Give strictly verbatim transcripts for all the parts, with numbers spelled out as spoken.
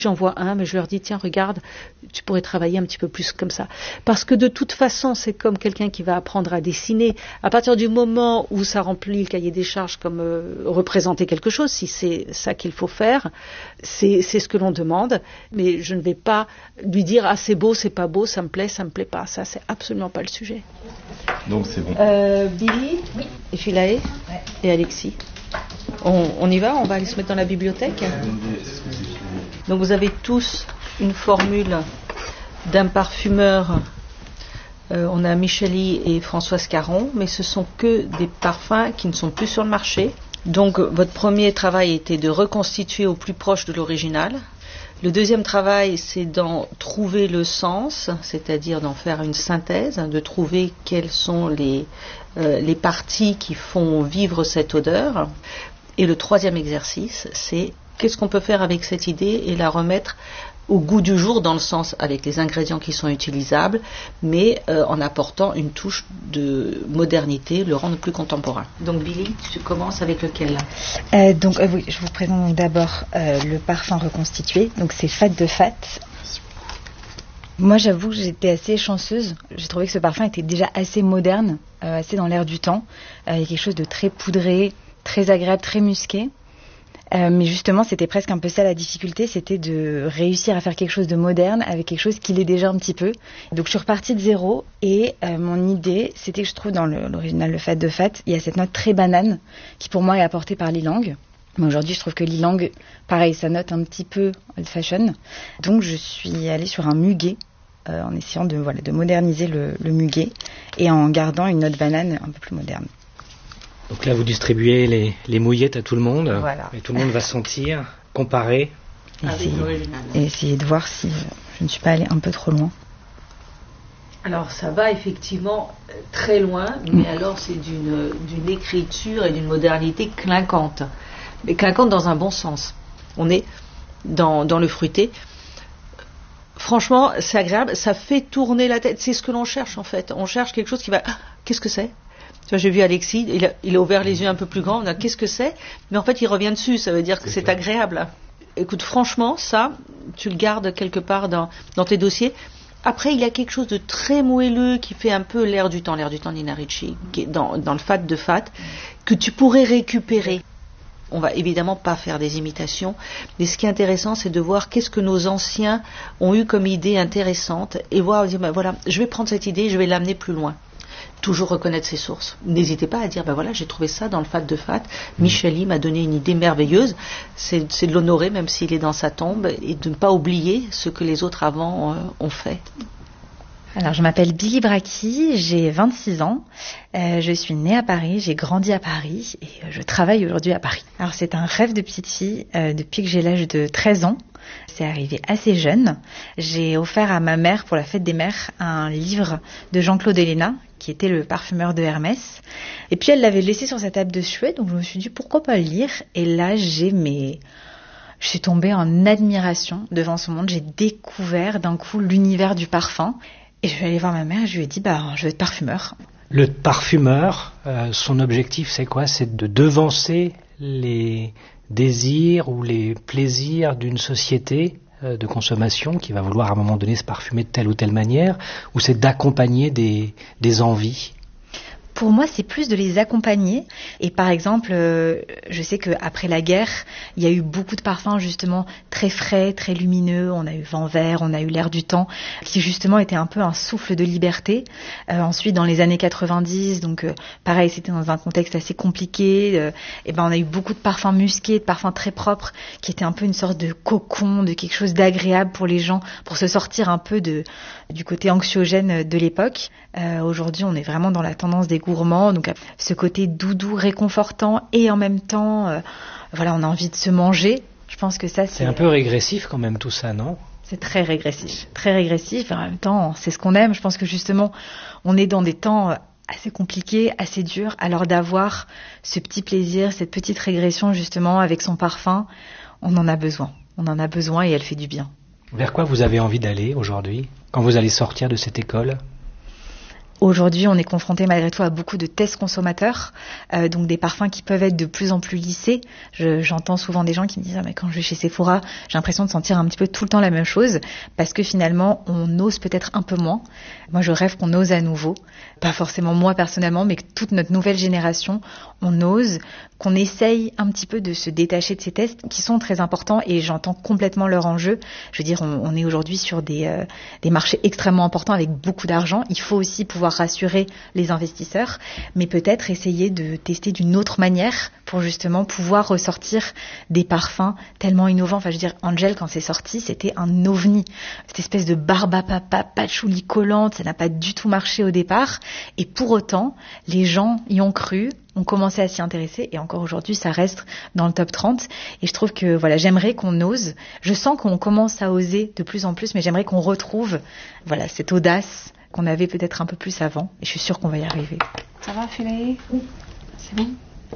J'en vois un, mais je leur dis, tiens, regarde, tu pourrais travailler un petit peu plus comme ça. Parce que de toute façon, c'est comme quelqu'un qui va apprendre à dessiner. À partir du moment où ça remplit le cahier des charges comme euh, représenter quelque chose, si c'est ça qu'il faut faire, c'est, c'est ce que l'on demande. Mais je ne vais pas lui dire, ah, c'est beau, c'est pas beau, ça me plaît, ça me plaît pas. Ça, c'est absolument pas le sujet. Donc c'est bon. Euh, Billy, oui. Et Philae, ouais. Et Alexis. On, on y va, on va aller se mettre dans la bibliothèque. Donc vous avez tous une formule d'un parfumeur. Euh, on a Micheli et Françoise Caron, mais ce sont que des parfums qui ne sont plus sur le marché. Donc votre premier travail était de reconstituer au plus proche de l'original. Le deuxième travail, c'est d'en trouver le sens, c'est-à-dire d'en faire une synthèse, de trouver quelles sont les, euh, les parties qui font vivre cette odeur. Et le troisième exercice, c'est qu'est-ce qu'on peut faire avec cette idée et la remettre au goût du jour, dans le sens avec les ingrédients qui sont utilisables, mais euh, en apportant une touche de modernité, le rendre plus contemporain. Donc Billy, tu commences avec lequel là euh, Donc euh, oui, je vous présente d'abord euh, le parfum reconstitué. Donc c'est Fat de Fat. Moi, j'avoue que j'étais assez chanceuse. J'ai trouvé que ce parfum était déjà assez moderne, euh, assez dans l'air du temps. Euh, il y a quelque chose de très poudré, très agréable, très musqué. Euh, mais justement, c'était presque un peu ça la difficulté, c'était de réussir à faire quelque chose de moderne avec quelque chose qui l'est déjà un petit peu. Donc je suis repartie de zéro et euh, mon idée, c'était que je trouve dans le, l'original, le Fat de Fat, il y a cette note très banane qui pour moi est apportée par l'ylang. Mais aujourd'hui, je trouve que l'ylang, pareil, ça note un petit peu old fashion. Donc je suis allée sur un muguet euh, en essayant de, voilà, de moderniser le, le muguet et en gardant une note banane un peu plus moderne. Donc là, vous distribuez les, les mouillettes à tout le monde, voilà. Et tout le monde va sentir, comparer. Essayer, et essayer de voir si je ne suis pas allée un peu trop loin. Alors ça va effectivement très loin, mais mmh. alors c'est d'une, d'une écriture et d'une modernité clinquante. Mais clinquante dans un bon sens. On est dans, dans le fruité. Franchement, c'est agréable, ça fait tourner la tête. C'est ce que l'on cherche en fait. On cherche quelque chose qui va... Ah, qu'est-ce que c'est ? Tu vois, j'ai vu Alexis, il a, il a ouvert les yeux un peu plus grands, on a qu'est-ce que c'est ? Mais en fait, il revient dessus, ça veut dire que c'est, c'est agréable. Écoute, franchement, ça, tu le gardes quelque part dans, dans tes dossiers. Après, il y a quelque chose de très moelleux qui fait un peu l'air du temps, l'air du temps Nina Ricci, qui est dans, dans le Fat de Fat, que tu pourrais récupérer. On va évidemment pas faire des imitations, mais ce qui est intéressant, c'est de voir qu'est-ce que nos anciens ont eu comme idée intéressante et voir, dire, ben voilà, je vais prendre cette idée, je vais l'amener plus loin. Toujours reconnaître ses sources. N'hésitez pas à dire, ben voilà, j'ai trouvé ça dans le Fat de Fat. Micheli m'a donné une idée merveilleuse. C'est, c'est de l'honorer, même s'il est dans sa tombe, et de ne pas oublier ce que les autres avant euh, ont fait. Alors, je m'appelle Billy Bracchi, j'ai vingt-six ans. Euh, je suis née à Paris, j'ai grandi à Paris et je travaille aujourd'hui à Paris. Alors, c'est un rêve de petite fille euh, depuis que j'ai l'âge de treize ans. C'est arrivé assez jeune. J'ai offert à ma mère, pour la fête des mères, un livre de Jean-Claude Ellena, qui était le parfumeur de Hermès. Et puis, elle l'avait laissé sur sa table de chevet, donc je me suis dit, pourquoi pas le lire ? Et là, j'ai mes... Je suis tombée en admiration devant son monde. J'ai découvert d'un coup l'univers du parfum. Et je suis allée voir ma mère et je lui ai dit, bah, je veux être parfumeur. Le parfumeur, euh, son objectif, c'est quoi ? C'est de devancer les désirs ou les plaisirs d'une société euh, de consommation qui va vouloir à un moment donné se parfumer de telle ou telle manière, ou c'est d'accompagner des, des envies ? Pour moi, c'est plus de les accompagner. Et par exemple, euh, je sais qu'après la guerre, il y a eu beaucoup de parfums justement très frais, très lumineux. On a eu Vent Vert, on a eu L'air du temps, qui justement était un peu un souffle de liberté. Euh, ensuite, dans les années quatre-vingt-dix, donc euh, pareil, c'était dans un contexte assez compliqué. Euh, et ben, on a eu beaucoup de parfums musqués, de parfums très propres, qui étaient un peu une sorte de cocon, de quelque chose d'agréable pour les gens, pour se sortir un peu de du côté anxiogène de l'époque. Euh, aujourd'hui, on est vraiment dans la tendance des gourmands, donc ce côté doudou, réconfortant, et en même temps, euh, voilà, on a envie de se manger. Je pense que ça, c'est... C'est un peu régressif quand même tout ça, non ? C'est très régressif, très régressif, et en même temps, c'est ce qu'on aime. Je pense que justement, on est dans des temps assez compliqués, assez durs, alors d'avoir ce petit plaisir, cette petite régression justement avec son parfum, on en a besoin. On en a besoin et elle fait du bien. Vers quoi vous avez envie d'aller aujourd'hui, quand vous allez sortir de cette école ? Aujourd'hui, on est confronté malgré tout à beaucoup de tests consommateurs, euh, donc des parfums qui peuvent être de plus en plus lissés. Je, j'entends souvent des gens qui me disent ah, mais quand je vais chez Sephora, j'ai l'impression de sentir un petit peu tout le temps la même chose, parce que finalement, on ose peut-être un peu moins. Moi, je rêve qu'on ose à nouveau, pas forcément moi personnellement, mais que toute notre nouvelle génération, on ose, qu'on essaye un petit peu de se détacher de ces tests qui sont très importants, et j'entends complètement leur enjeu. Je veux dire, on, on est aujourd'hui sur des, euh, des marchés extrêmement importants avec beaucoup d'argent. Il faut aussi pouvoir rassurer les investisseurs, mais peut-être essayer de tester d'une autre manière pour justement pouvoir ressortir des parfums tellement innovants. Enfin, je veux dire, Angel, quand c'est sorti, c'était un ovni. Cette espèce de barbe à papa, patchouli collante, ça n'a pas du tout marché au départ. Et pour autant, les gens y ont cru, ont commencé à s'y intéresser, et encore aujourd'hui, ça reste dans le top trente. Et je trouve que, voilà, j'aimerais qu'on ose. Je sens qu'on commence à oser de plus en plus, mais j'aimerais qu'on retrouve, voilà, cette audace qu'on avait peut-être un peu plus avant, et je suis sûre qu'on va y arriver. Ça va, Philéa? Oui. C'est bon?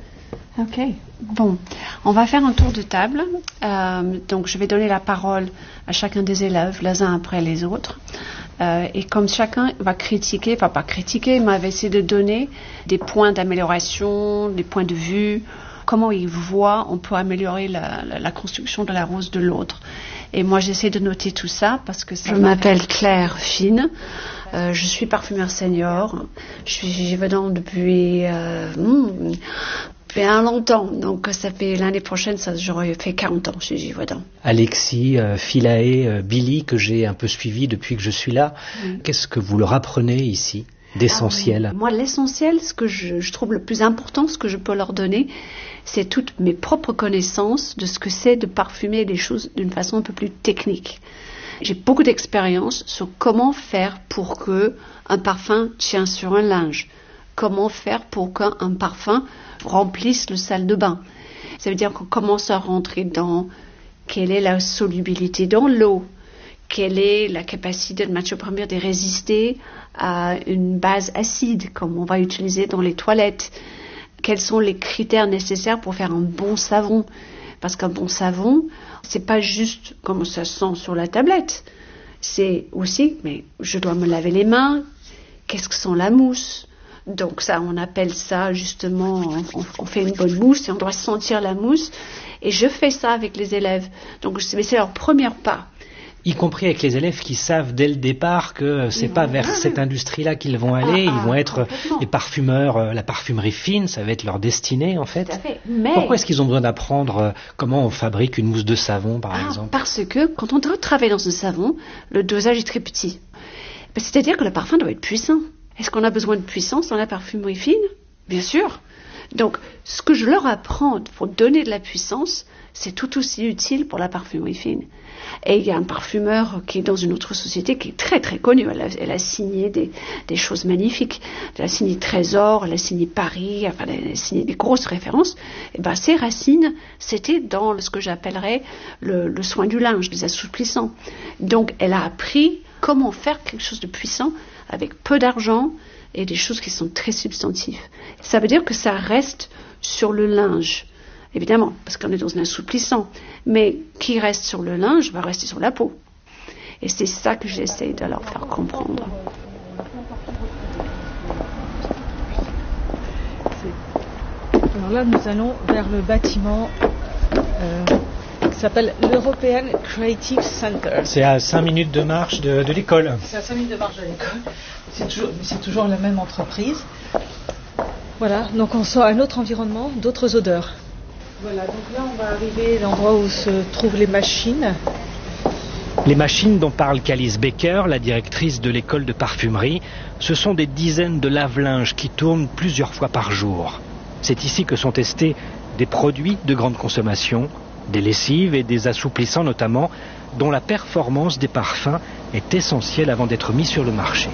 Ok. Bon, on va faire un tour de table. Euh, donc, je vais donner la parole à chacun des élèves, les uns après les autres. Euh, et comme chacun va critiquer, enfin pas critiquer, mais va essayer de donner des points d'amélioration, des points de vue, comment il voit on peut améliorer la, la, la construction de la rose de l'autre. Et moi, j'essaie de noter tout ça parce que ça je m'appelle Claire Fine. Euh, je suis parfumeur senior. Je suis Givaudan depuis euh, hmm, bien longtemps. Donc, ça fait l'année prochaine, ça, j'aurais fait quarante ans chez Givaudan. Alexis, euh, Philae, euh, Billy, que j'ai un peu suivi depuis que je suis là. Oui. Qu'est-ce que vous leur apprenez ici d'essentiel? Ah, moi, l'essentiel, ce que je, je trouve le plus important, ce que je peux leur donner, c'est toutes mes propres connaissances de ce que c'est de parfumer les choses d'une façon un peu plus technique. J'ai beaucoup d'expérience sur comment faire pour que un parfum tienne sur un linge, comment faire pour qu'un parfum remplisse le salle de bain. Ça veut dire qu'on commence à rentrer dans quelle est la solubilité dans l'eau, quelle est la capacité de matière première de résister à une base acide, comme on va utiliser dans les toilettes. Quels sont les critères nécessaires pour faire un bon savon? Parce qu'un bon savon, c'est pas juste comme ça sent sur la tablette. C'est aussi, mais je dois me laver les mains. Qu'est-ce que sent la mousse? Donc ça, on appelle ça justement, on, on fait une bonne mousse et on doit sentir la mousse. Et je fais ça avec les élèves. Donc c'est, c'est leur premier pas. Y compris avec les élèves qui savent dès le départ que c'est pas vers cette industrie-là qu'ils vont aller, ah, ils vont être des parfumeurs, euh, la parfumerie fine, ça va être leur destinée en fait. Tout à fait. Mais pourquoi est-ce qu'ils ont besoin d'apprendre euh, comment on fabrique une mousse de savon par ah, exemple? Parce que quand on travaille dans un savon, le dosage est très petit. C'est-à-dire que le parfum doit être puissant. Est-ce qu'on a besoin de puissance dans la parfumerie fine? Bien sûr. Donc, ce que je leur apprends pour donner de la puissance, c'est tout aussi utile pour la parfumerie fine. Et il y a un parfumeur qui est dans une autre société qui est très très connu. Elle a, elle a signé des, des choses magnifiques. Elle a signé Trésor, elle a signé Paris, enfin, elle a signé des grosses références. Et ben, ses racines, c'était dans ce que j'appellerais le, le soin du linge, les assouplissants. Donc, elle a appris comment faire quelque chose de puissant avec peu d'argent et des choses qui sont très substantives. Ça veut dire que ça reste sur le linge. Évidemment, parce qu'on est dans un assouplissant. Mais qui reste sur le linge va rester sur la peau. Et c'est ça que j'essaie de leur faire comprendre. Alors là, nous allons vers le bâtiment euh, qui s'appelle l'European Creative Center. C'est à cinq minutes de marche de, de l'école. C'est à cinq minutes de marche de l'école. C'est toujours, c'est toujours la même entreprise. Voilà, donc on sort à un autre environnement, d'autres odeurs. Voilà, donc là on va arriver à l'endroit où se trouvent les machines. Les machines dont parle Calice Baker, la directrice de l'école de parfumerie, ce sont des dizaines de lave-linges qui tournent plusieurs fois par jour. C'est ici que sont testés des produits de grande consommation, des lessives et des assouplissants notamment, dont la performance des parfums est essentielle avant d'être mis sur le marché.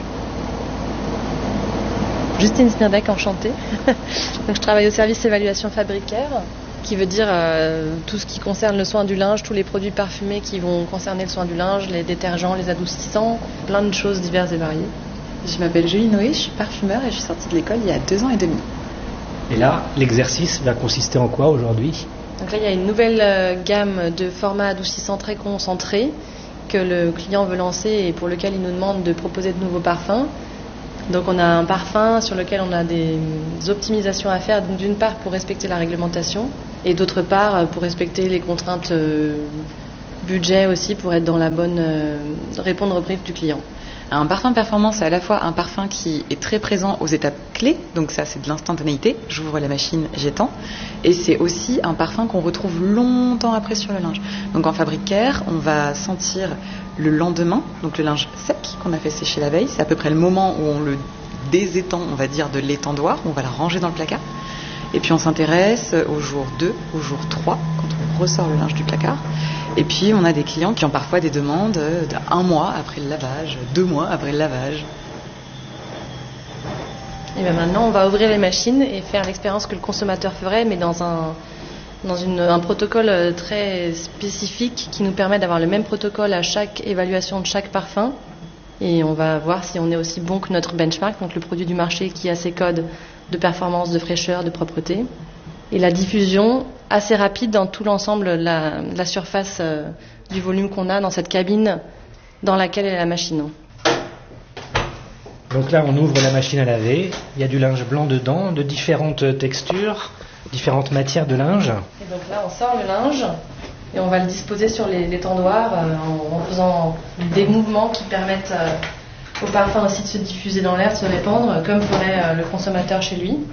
Justine Smirbeck, enchantée. Donc, je travaille au service évaluation fabricaire, qui veut dire euh, tout ce qui concerne le soin du linge, tous les produits parfumés qui vont concerner le soin du linge, les détergents, les adoucissants, plein de choses diverses et variées. Je m'appelle Julie Noé, je suis parfumeur et je suis sortie de l'école il y a deux ans et demi. Et là, l'exercice va consister en quoi aujourd'hui? Donc là, il y a une nouvelle euh, gamme de formats adoucissants très concentrés que le client veut lancer et pour lequel il nous demande de proposer de nouveaux parfums. Donc on a un parfum sur lequel on a des optimisations à faire, donc d'une part pour respecter la réglementation et d'autre part pour respecter les contraintes euh, budget aussi, pour être dans la bonne euh, répondre aux briefs du client. Un parfum performant, c'est à la fois un parfum qui est très présent aux étapes clés, donc ça c'est de l'instantanéité, j'ouvre la machine, j'étends, et c'est aussi un parfum qu'on retrouve longtemps après sur le linge. Donc en fabrique care, on va sentir le lendemain, donc le linge sec qu'on a fait sécher la veille, c'est à peu près le moment où on le désétend, on va dire, de l'étendoir, on va la ranger dans le placard, et puis on s'intéresse au jour deux, au jour trois, quand on ressort le linge du placard. Et puis on a des clients qui ont parfois des demandes d'un mois après le lavage, deux mois après le lavage. Et bien maintenant on va ouvrir les machines et faire l'expérience que le consommateur ferait, mais dans un, dans une, un protocole très spécifique qui nous permet d'avoir le même protocole à chaque évaluation de chaque parfum. Et on va voir si on est aussi bon que notre benchmark, donc le produit du marché qui a ses codes de performance, de fraîcheur, de propreté. Et la diffusion assez rapide dans tout l'ensemble de la, la surface euh, du volume qu'on a dans cette cabine dans laquelle est la machine. Donc là, on ouvre la machine à laver. Il y a du linge blanc dedans, de différentes textures, différentes matières de linge. Et donc là, on sort le linge et on va le disposer sur les, les tendoirs euh, en, en faisant des mouvements qui permettent euh, au parfum aussi de se diffuser dans l'air, de se répandre, comme ferait euh, le consommateur chez lui.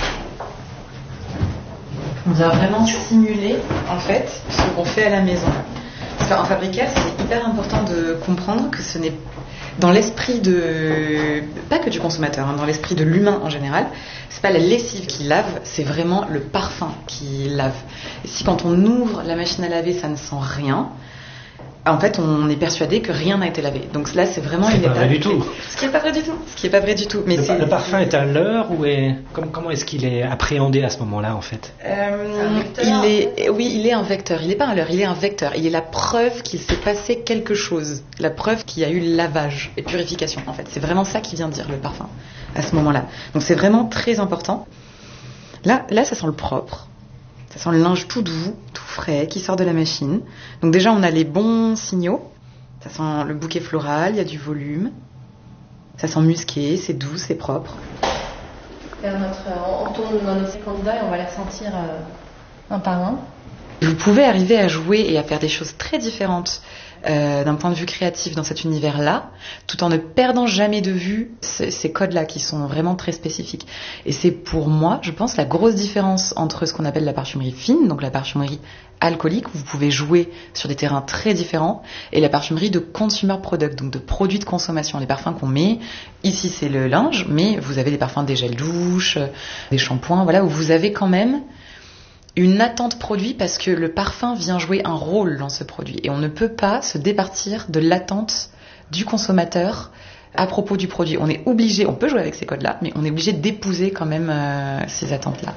On va vraiment simuler en fait ce qu'on fait à la maison. Parce qu'en fabrique care, c'est hyper important de comprendre que ce n'est dans l'esprit de pas que du consommateur, hein, dans l'esprit de l'humain en général, c'est pas la lessive qui lave, c'est vraiment le parfum qui lave. Et si quand on ouvre la machine à laver, ça ne sent rien, en fait, on est persuadé que rien n'a été lavé. Donc là, c'est vraiment une étape. C'est pas vrai du tout. Ce qui est pas vrai du tout. Ce qui est pas vrai du tout. Mais le, c'est... le parfum est un leurre ou est comment, comment est-ce qu'il est appréhendé à ce moment-là en fait? euh, Il est, oui, il est un vecteur. Il n'est pas un leurre. Il est un vecteur. Il est la preuve qu'il s'est passé quelque chose. La preuve qu'il y a eu lavage et purification. En fait, c'est vraiment ça qui vient dire le parfum à ce moment-là. Donc c'est vraiment très important. Là, là, ça sent le propre. Ça sent le linge tout doux, tout frais, qui sort de la machine. Donc déjà, on a les bons signaux. Ça sent le bouquet floral, il y a du volume. Ça sent musqué, c'est doux, c'est propre. Et notre, on tourne dans nos candidats et on va les ressentir euh, un par un. Vous pouvez arriver à jouer et à faire des choses très différentes euh, d'un point de vue créatif dans cet univers-là, tout en ne perdant jamais de vue ces, ces codes-là qui sont vraiment très spécifiques. Et c'est pour moi, je pense, la grosse différence entre ce qu'on appelle la parfumerie fine, donc la parfumerie alcoolique, où vous pouvez jouer sur des terrains très différents, et la parfumerie de consumer product, donc de produits de consommation. Les parfums qu'on met, ici c'est le linge, mais vous avez des parfums, des gels douches, des shampoings, voilà, où vous avez quand même une attente produit parce que le parfum vient jouer un rôle dans ce produit. Et on ne peut pas se départir de l'attente du consommateur à propos du produit. On est obligé, on peut jouer avec ces codes-là, mais on est obligé d'épouser quand même euh, ces attentes-là.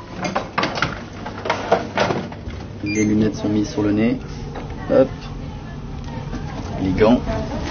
Les lunettes sont mises sur le nez. Hop. Les gants.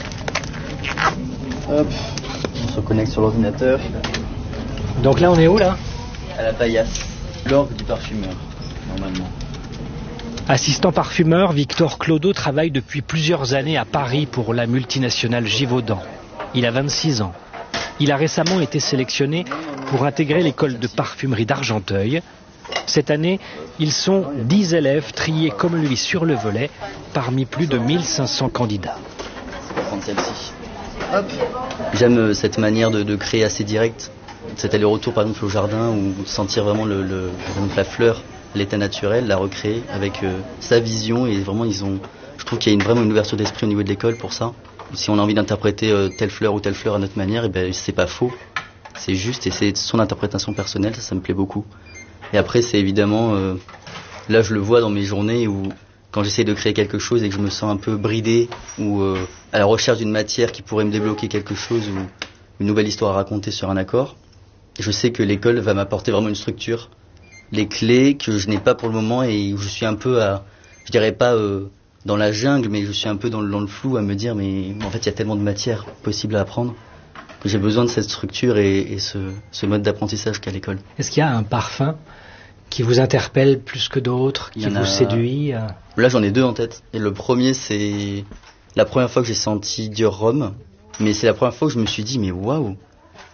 Hop. On se connecte sur l'ordinateur. Donc là, on est où là? À la paillasse. L'orgue du parfumeur, normalement. Assistant parfumeur, Victor Clodo travaille depuis plusieurs années à Paris pour la multinationale Givaudan. Il a vingt-six ans. Il a récemment été sélectionné pour intégrer l'école de parfumerie d'Argenteuil. Cette année, ils sont dix élèves triés comme lui sur le volet parmi plus de mille cinq cents candidats. On va prendre celle-ci. Hop. J'aime cette manière de, de créer assez direct. Cet aller-retour par exemple au jardin ou sentir vraiment le, le, la fleur, l'état naturel, la recréer avec euh, sa vision et vraiment ils ont, je trouve qu'il y a une, vraiment une ouverture d'esprit au niveau de l'école pour ça. Si on a envie d'interpréter euh, telle fleur ou telle fleur à notre manière, et ben c'est pas faux, c'est juste et c'est son interprétation personnelle, ça, ça me plaît beaucoup. Et après c'est évidemment, euh, là je le vois dans mes journées où quand j'essaie de créer quelque chose et que je me sens un peu bridé ou euh, à la recherche d'une matière qui pourrait me débloquer quelque chose ou une nouvelle histoire à raconter sur un accord. Je sais que l'école va m'apporter vraiment une structure, les clés que je n'ai pas pour le moment et où je suis un peu à, je dirais pas euh, dans la jungle, mais je suis un peu dans le, dans le flou à me dire, mais en fait il y a tellement de matières possibles à apprendre que j'ai besoin de cette structure et, et ce, ce mode d'apprentissage qu'a l'école. Est-ce qu'il y a un parfum qui vous interpelle plus que d'autres, qui vous a... séduit? Là j'en ai deux en tête. Et le premier c'est la première fois que j'ai senti Dior Rome, mais c'est la première fois que je me suis dit, mais waouh!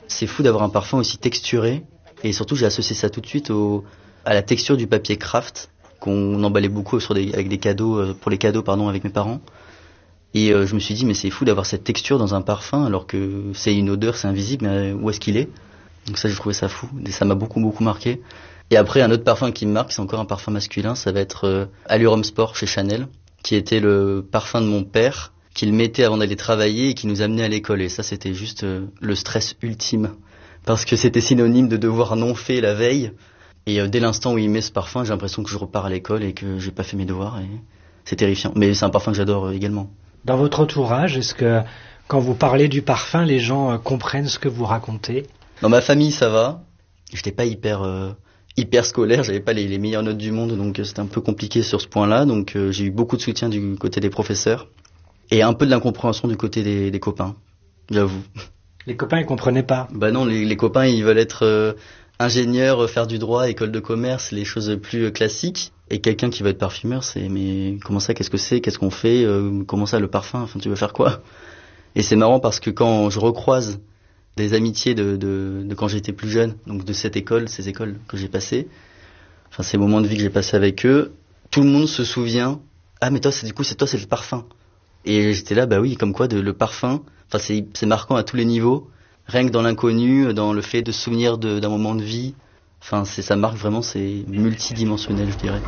c'est fou d'avoir un parfum aussi texturé. Et surtout, j'ai associé ça tout de suite au, à la texture du papier craft qu'on emballait beaucoup sur des, avec des cadeaux, pour les cadeaux pardon, avec mes parents. Et euh, je me suis dit, mais c'est fou d'avoir cette texture dans un parfum alors que c'est une odeur, c'est invisible, mais où est-ce qu'il est? Donc ça, j'ai trouvé ça fou. Et ça m'a beaucoup, beaucoup marqué. Et après, un autre parfum qui me marque, c'est encore un parfum masculin, ça va être euh, Allure Homme Sport chez Chanel, qui était le parfum de mon père, qu'il mettait avant d'aller travailler et qui nous amenait à l'école. Et ça, c'était juste euh, le stress ultime. Parce que c'était synonyme de devoir non fait la veille. Et euh, dès l'instant où il met ce parfum, j'ai l'impression que je repars à l'école et que j'ai pas fait mes devoirs. Et c'est terrifiant. Mais c'est un parfum que j'adore euh, également. Dans votre entourage, est-ce que quand vous parlez du parfum, les gens euh, comprennent ce que vous racontez? Dans ma famille, ça va. J'étais pas hyper euh, hyper scolaire, j'avais pas les, les meilleures notes du monde, donc euh, c'était un peu compliqué sur ce point-là. Donc euh, j'ai eu beaucoup de soutien du côté des professeurs et un peu de l'incompréhension du côté des, des copains, j'avoue. Les copains, ils comprenaient pas? Bah non, les, les copains, ils veulent être euh, ingénieurs, faire du droit, école de commerce, les choses plus euh, classiques. Et quelqu'un qui va être parfumeur, c'est mais comment ça, qu'est-ce que c'est, qu'est-ce qu'on fait, euh, comment ça le parfum, enfin tu veux faire quoi? Et c'est marrant parce que quand je recroise des amitiés de, de, de quand j'étais plus jeune, donc de cette école, ces écoles que j'ai passées, enfin ces moments de vie que j'ai passés avec eux, tout le monde se souvient, ah mais toi c'est du coup c'est toi c'est le parfum. Et j'étais là, bah oui, comme quoi de, le parfum, enfin c'est, c'est marquant à tous les niveaux, rien que dans l'inconnu, dans le fait de se souvenir de, d'un moment de vie, enfin c'est, ça marque vraiment, c'est multidimensionnel je dirais.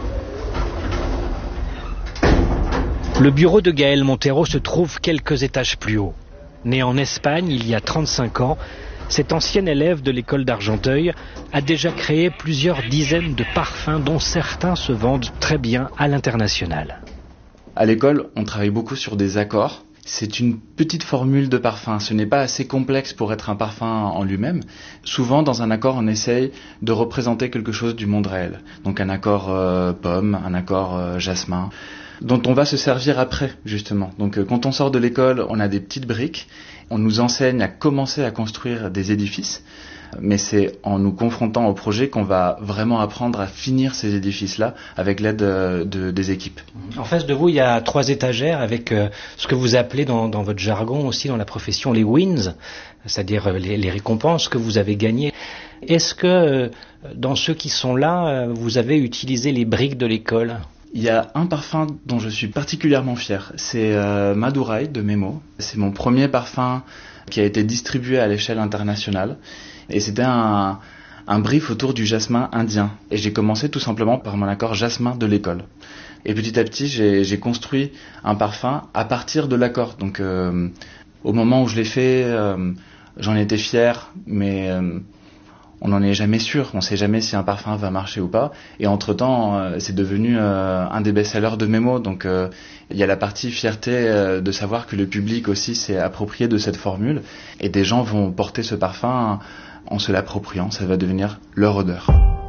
Le bureau de Gaël Montero se trouve quelques étages plus haut. Né en Espagne il y a trente-cinq ans, cet ancien élève de l'école d'Argenteuil a déjà créé plusieurs dizaines de parfums dont certains se vendent très bien à l'international. À l'école, on travaille beaucoup sur des accords. C'est une petite formule de parfum. Ce n'est pas assez complexe pour être un parfum en lui-même. Souvent, dans un accord, on essaye de représenter quelque chose du monde réel. Donc un accord euh, pomme, un accord euh, jasmin, dont on va se servir après, justement. Donc euh, quand on sort de l'école, on a des petites briques. On nous enseigne à commencer à construire des édifices. Mais c'est en nous confrontant au projet qu'on va vraiment apprendre à finir ces édifices-là avec l'aide de, de, des équipes. En face de vous, il y a trois étagères avec euh, ce que vous appelez dans, dans votre jargon aussi dans la profession les wins, c'est-à-dire euh, les, les récompenses que vous avez gagnées. Est-ce que euh, dans ceux qui sont là, euh, vous avez utilisé les briques de l'école ? Il y a un parfum dont je suis particulièrement fier, c'est euh, Madurai de Memo. C'est mon premier parfum qui a été distribué à l'échelle internationale. Et c'était un, un brief autour du jasmin indien. Et j'ai commencé tout simplement par mon accord jasmin de l'école. Et petit à petit, j'ai, j'ai construit un parfum à partir de l'accord. Donc euh, au moment où je l'ai fait, euh, j'en étais fier, mais euh, on n'en est jamais sûr. On ne sait jamais si un parfum va marcher ou pas. Et entre-temps, euh, c'est devenu euh, un des best-sellers de Memo. Donc euh, il y a la partie fierté euh, de savoir que le public aussi s'est approprié de cette formule. Et des gens vont porter ce parfum en se l'appropriant, ça va devenir leur odeur.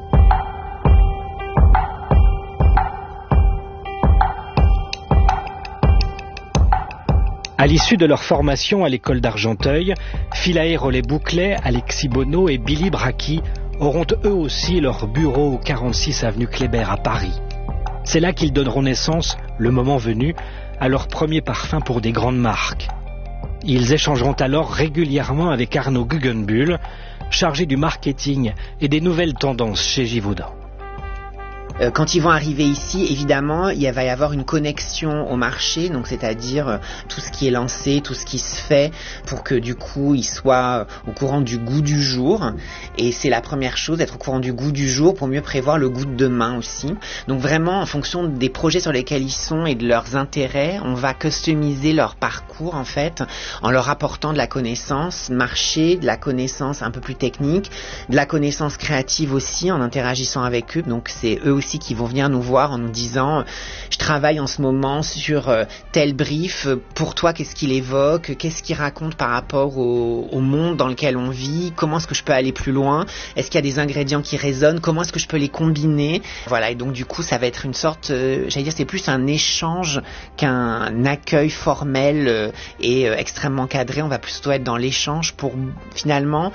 À l'issue de leur formation à l'école d'Argenteuil, Philae Rollet-Bouclet, Alexis Bonneau et Billy Bracchi auront eux aussi leur bureau au quarante-six avenue Kléber à Paris. C'est là qu'ils donneront naissance, le moment venu, à leur premier parfum pour des grandes marques. Ils échangeront alors régulièrement avec Arnaud Guggenbuhl, chargé du marketing et des nouvelles tendances chez Givaudan. Euh, quand ils vont arriver ici, évidemment, il va y avoir une connexion au marché, donc c'est-à-dire euh, tout ce qui est lancé, tout ce qui se fait, pour que du coup ils soient au courant du goût du jour. Et c'est la première chose, d'être au courant du goût du jour pour mieux prévoir le goût de demain aussi. Donc vraiment, en fonction des projets sur lesquels ils sont et de leurs intérêts, on va customiser leur parcours en fait, en leur apportant de la connaissance marché, de la connaissance un peu plus technique, de la connaissance créative aussi, en interagissant avec eux. Donc c'est eux aussi qui vont venir nous voir en nous disant je travaille en ce moment sur euh, tel brief, pour toi qu'est-ce qu'il évoque, qu'est-ce qu'il raconte par rapport au, au monde dans lequel on vit, comment est-ce que je peux aller plus loin, est-ce qu'il y a des ingrédients qui résonnent, comment est-ce que je peux les combiner, voilà. Et donc du coup ça va être une sorte, euh, j'allais dire c'est plus un échange qu'un accueil formel euh, et euh, extrêmement cadré. On va plutôt être dans l'échange pour finalement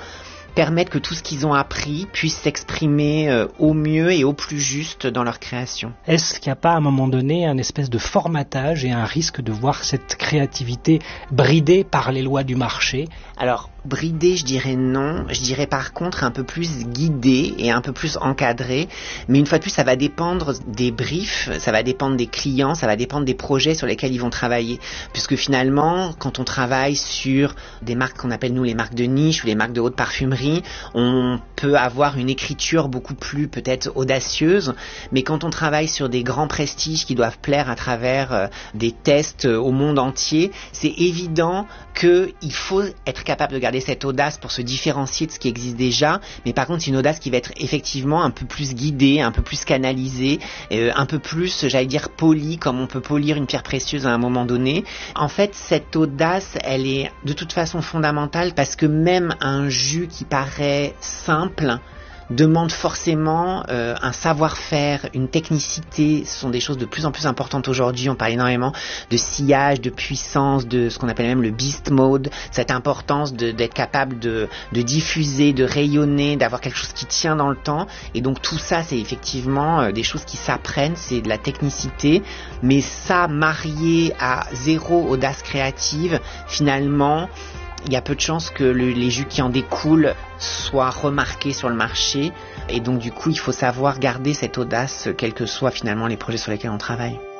permettre que tout ce qu'ils ont appris puisse s'exprimer euh, au mieux et au plus juste dans leur création. Est-ce qu'il n'y a pas à un moment donné un espèce de formatage et un risque de voir cette créativité bridée par les lois du marché ? Alors, bridée, je dirais non. Je dirais par contre un peu plus guidée et un peu plus encadrée. Mais une fois de plus, ça va dépendre des briefs, ça va dépendre des clients, ça va dépendre des projets sur lesquels ils vont travailler. Puisque finalement, quand on travaille sur des marques qu'on appelle nous les marques de niche ou les marques de haute parfumerie, on peut avoir une écriture beaucoup plus peut-être audacieuse. Mais quand on travaille sur des grands prestiges qui doivent plaire à travers euh, des tests euh, au monde entier, c'est évident qu'il faut être capable de garder cette audace pour se différencier de ce qui existe déjà, mais par contre c'est une audace qui va être effectivement un peu plus guidée, un peu plus canalisée, euh, un peu plus, j'allais dire, polie, comme on peut polir une pierre précieuse à un moment donné. En fait, cette audace, elle est de toute façon fondamentale parce que même un jus qui paraît simple demande forcément euh, un savoir-faire, une technicité. Ce sont des choses de plus en plus importantes aujourd'hui. On parle énormément de sillage, de puissance, de ce qu'on appelle même le beast mode, cette importance de, d'être capable de, de diffuser, de rayonner, d'avoir quelque chose qui tient dans le temps. Et donc tout ça, c'est effectivement euh, des choses qui s'apprennent, c'est de la technicité. Mais ça, marié à zéro audace créative, finalement, il y a peu de chances que le, les jus qui en découlent soient remarqués sur le marché. Et donc du coup, il faut savoir garder cette audace, quels que soient finalement les projets sur lesquels on travaille.